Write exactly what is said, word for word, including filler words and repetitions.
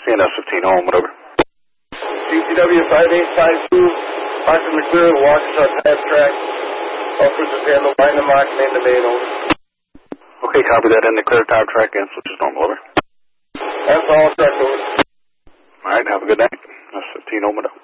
C N S fifteen home, whatever. C C W five eight five two, Martin McClure, Waukesha Tire Track. Officers is handled by the Mock, name the main owner. Okay, copy that. In the clear tire track and switches normal, over. That's all, correct, over. All right, have a good night. That's fifteen home, whatever.